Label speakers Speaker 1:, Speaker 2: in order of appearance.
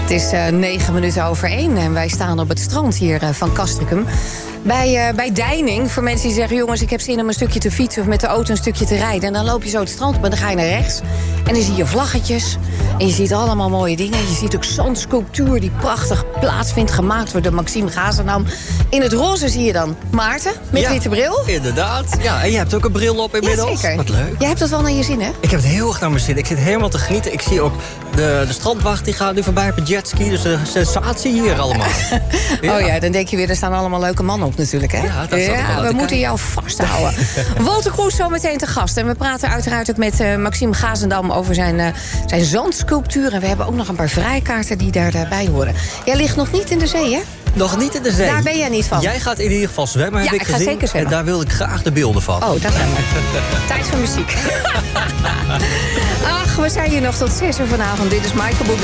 Speaker 1: Het is 1:09 en wij staan op het strand hier van Castricum. Bij Deining, voor mensen die zeggen... jongens, ik heb zin om een stukje te fietsen of met de auto een stukje te rijden. En dan loop je zo het strand op en dan ga je naar rechts. En dan zie je vlaggetjes en je ziet allemaal mooie dingen. Je ziet ook zandsculptuur die prachtig plaatsvindt, gemaakt door de Maxime Gazendam. In het roze zie je dan Maarten met witte bril.
Speaker 2: Inderdaad. Ja, en je hebt ook een bril op inmiddels.
Speaker 1: Ja, zeker.
Speaker 2: Wat leuk.
Speaker 1: Jij hebt dat wel naar je zin, hè?
Speaker 2: Ik heb het heel erg naar mijn zin. Ik zit helemaal te genieten. Ik zie ook de strandwacht die gaat nu voorbij op een jetski. Dus een sensatie hier allemaal.
Speaker 1: Ja. Oh ja, dan denk je weer, er staan allemaal leuke mannen op natuurlijk, hè?
Speaker 2: Ja, dat
Speaker 1: we moeten jou vasthouden. Walter Kroes zo meteen te gast. En we praten uiteraard ook met Maxime Gazendam over zijn zandsculptuur. En we hebben ook nog een paar vrijkaarten die daarbij horen. Jij ligt nog niet in de zee, hè?
Speaker 2: Nog niet in de zee.
Speaker 1: Daar ben jij niet van.
Speaker 2: Jij gaat in ieder geval zwemmen, heb ik gezien.
Speaker 1: Ja, ik ga zeker zwemmen.
Speaker 2: En daar wil ik graag de beelden van.
Speaker 1: Oh, dat gaan we. Tijd voor muziek. Ach, we zijn hier nog tot 6 uur vanavond. Dit is Michael Bublé.